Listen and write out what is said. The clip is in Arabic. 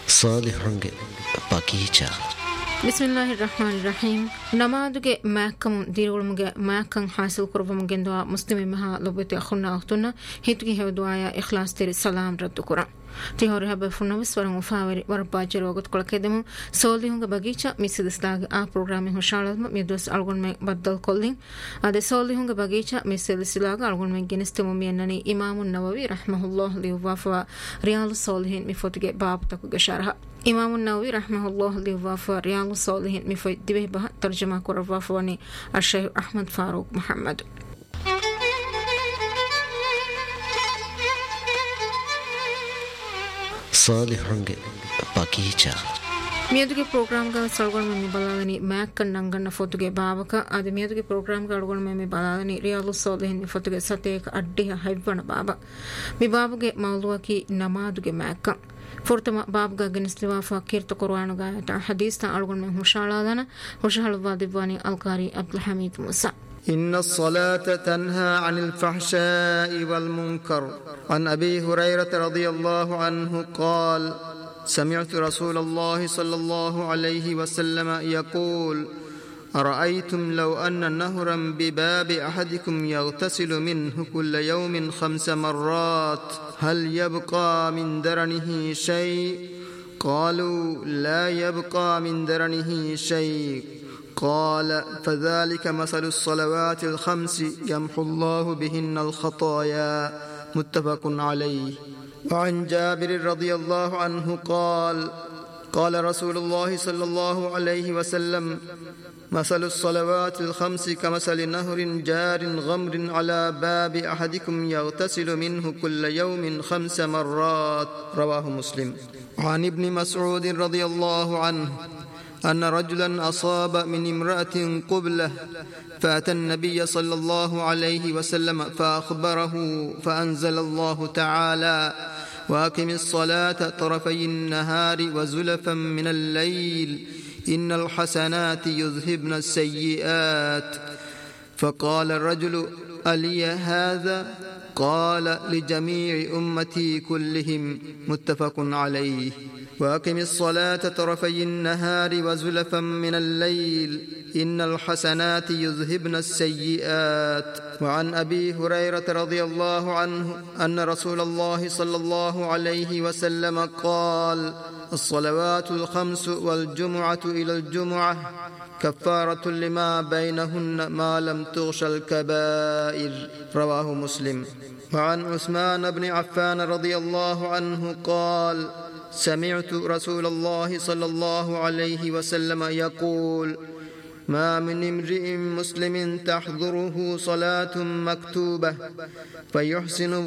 ಸಾಲಿಹಂಗೆ ಬಗೀಚ ಬಿಸ್ಮಿಲ್ಲಾಹಿರ್ರಹ್ಮಾನಿರ್ರಹೀಮ್ ನಮಾದುಗೆ ಮ್ಯಾಕ್ಕಮ್ ದಿರುಳುಮುಗೆ ಮ್ಯಾಕ್ಕಂ ಹಾಸಿಲ್ ಕುರವಮುಗೆಂದುವ ಮುಸ್ಲಿಮೆ ಮಹಾ ಲೊಬೆತಿ ಅಖುನ್ನ ಅಖ್ತುನ್ನ ಹಿತುಗೆ ಹೆವದುವಾಯ ಇಖ್ಲಾಸ್ ತೆರಿ ಸಲಾಂ ರದ್ದು ಕುರ ತಿಹೋರಿ ಹಬ್ಬ ಫುನ್ನವಿಸ್ ವರಂ ಉಫಾವರಿ ವರಪಾಜೆ ರೋಗತ್ ಕೊಳಕೆದೆಮು ಸೋಲಿಹುಂಗೆ ಬಗೀಚ ಮಿಸಿದಿಸ್ದಾಗ ಆ ಪ್ರೋಗ್ರಾಮಿ ಹುಷಾಳದ್ಮ ಮಿದುಸ್ ಅಳ್ಗೊಂಡ್ಮೆ ಬದ್ದಲ್ ಕೊಲ್ಲಿಂಗ್ ಅದೆ ಸೋಲಿಹುಂಗೆ ಬಗೀಚ ಮಿಸಿದಿಸಿದಾಗ ಅಳ್ಗೊಂಡ್ಮೆ ಗೆನಿಸ್ತೆಮು ಮಿಯನ್ನನಿ ಇಮಾಮುನ್ ನವವಿ ರಹ್ಮಹುಲ್ಲಾಹ್ ಲಿವಾಫವ ರಿಯಾಲು ಸೋಲಿಹಿನ್ ಮಿಫೋತಿಗೆ ಬಾಬ್ ತಕುಗೆ ಶರಹ ಇಮಾಮುನ್ ನವವಿ ರಹ್ಮಹುಲ್ಲಾಹ್ ಲಿವಾಫವ ರಿಯಾಲು ಸೋಲಿಹಿನ್ ಮಿಫೈ ದಿವೆ ಬಹ ತರ್ಜಮಾ ಕುರವಾಫವನಿ ಅಶೇಖ್ ಅಹ್ಮದ್ ಫಾರೂಕ್ ಮುಹಮ್ಮದ್ ಸಾಲಿಹಂಗೆ ಬಗೀಚ ಮಿಯದುಗೆ ಪ್ರೋಗ್ರಾಮ್ಗ ಸಲ್ಗೊಂಡು ಮೆ ಬಲಾದನಿ ಮ್ಯಾಕ್ಕನ್ ನಂಗನ್ನ ಫೋಟುಗೆ ಬಾವಕ ಅದೆ ಮಿಯದುಗೆ ಪ್ರೋಗ್ರಾಮ್ಗ ಅಳ್ಗೊಂಡು ಮೆ ಬಲಾದನಿ ರಿಯಾಲು ಸೋಲಿಹಿನ್ ಫೋಟುಗೆ ಸತೇಕ ಅಡ್ಡಿಹ ಹೈವಣ ಬಾಬ ಮಿ ಬಾಬುಗೆ ಮೌಲುವಕಿ ನಮಾದುಗೆ ಮ್ಯಾಕ್ಕ ಫುರ್ತಮ ಬಾಬ್ಗ ಗೆನಿಸ್ಲಿವಾಫ ಕೀರ್ತ ಕುರ್ಆನುಗಾಯತ ಹದೀಸ್ತ ಅಳ್ಗೊಂಡು ಮೆ ಹುಷಾಳಾದನ ಹುಷಾಳುವಾ ದಿವ್ವಾನಿ ಅಲ್ಕಾರಿ ಅಬ್ದುಲ್ ಹಮೀದ್ ಮುಸಾ إن الصلاة تنهى عن الفحشاء والمنكر عن أبي هريرة رضي الله عنه قال سمعت رسول الله صلى الله عليه وسلم يقول أرأيتم لو أن نهرا بباب أحدكم يغتسل منه كل يوم 5 مرات هل يبقى من درنه شيء قالوا لا يبقى من درنه شيء قال فذلك مثل الصلوات 5 يمحو الله بهن الخطايا متفق عليه. وعن جابر رضي الله عنه قال قال رسول الله صلى الله عليه وسلم مثل الصلوات 5 كمثل نهر جار غمر على باب أحدكم يغتسل منه كل يوم 5 مرات رواه مسلم. وعن ابن مسعود رضي الله عنه أن رجلا أصاب من امرأة قبلة فأتى النبي صلى الله عليه وسلم فأخبره فأنزل الله تعالى وأقم الصلاة طرفي النهار وزلفا من الليل إن الحسنات يذهبن السيئات فقال الرجل ألي هذا قال لجميع أمتي كلهم متفق عليه. وأقم الصلاة طرفي النهار وزلفا من الليل إن الحسنات يذهبن السيئات. وعن أبي هريرة رضي الله عنه أن رسول الله صلى الله عليه وسلم قال الصلوات 5 والجمعة إلى الجمعة كفارة لما بينهن ما لم تغش الكبائر رواه مسلم. وعن عثمان بن عفان رضي الله عنه قال سمعت رسول الله صلى الله عليه وسلم يقول ما من امرئ مسلم تحضره صلاة مكتوبة فيحسن